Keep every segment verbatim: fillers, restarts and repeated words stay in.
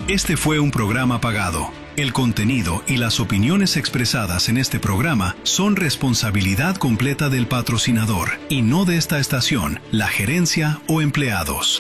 Este fue un programa pagado. El contenido y las opiniones expresadas en este programa son responsabilidad completa del patrocinador y no de esta estación, la gerencia o empleados.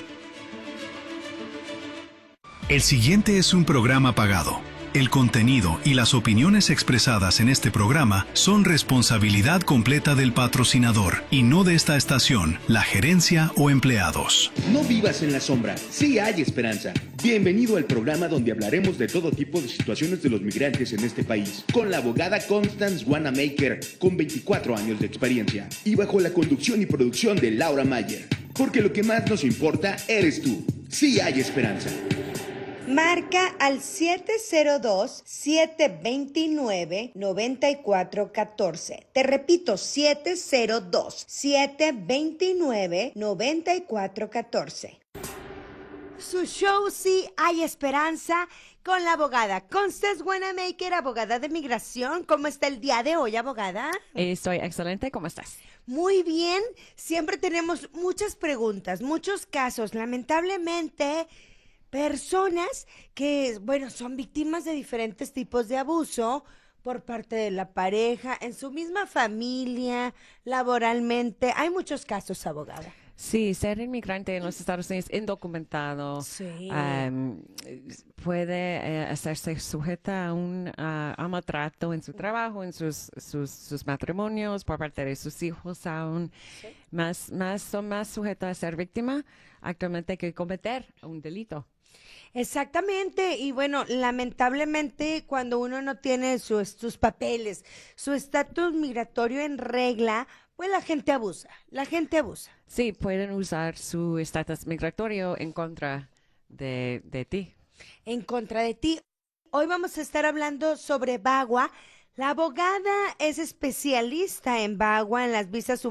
El siguiente es un programa pagado. El contenido y las opiniones expresadas en este programa son responsabilidad completa del patrocinador y no de esta estación, la gerencia o empleados. No vivas en la sombra, sí hay esperanza. Bienvenido al programa donde hablaremos de todo tipo de situaciones de los migrantes en este país, con la abogada Constance Wanamaker, con veinticuatro años de experiencia, y bajo la conducción y producción de Laura Mayer. Porque lo que más nos importa eres tú. Sí hay esperanza. Marca al siete cero dos, siete dos nueve, nueve cuatro uno cuatro. Te repito, siete cero dos, siete dos nueve, nueve cuatro uno cuatro. Su show Sí hay esperanza con la abogada Constance Wanamaker, abogada de migración. ¿Cómo está el día de hoy, abogada? Estoy excelente. ¿Cómo estás? Muy bien. Siempre tenemos muchas preguntas, muchos casos. Lamentablemente, personas que, bueno, son víctimas de diferentes tipos de abuso por parte de la pareja, en su misma familia, laboralmente. Hay muchos casos, abogada. Sí, ser inmigrante en los Estados Unidos indocumentado Sí. um, puede eh, hacerse sujeta a un uh, a maltrato en su trabajo, en sus, sus, sus matrimonios, por parte de sus hijos aún. Sí. Más, más, son más sujetos a ser víctima actualmente que cometer un delito. Exactamente, y bueno, lamentablemente cuando uno no tiene sus, sus papeles, su estatus migratorio en regla, pues la gente abusa, la gente abusa. Sí, pueden usar su estatus migratorio en contra de, de ti. En contra de ti. Hoy vamos a estar hablando sobre VAWA. La abogada es especialista en VAWA, en las visas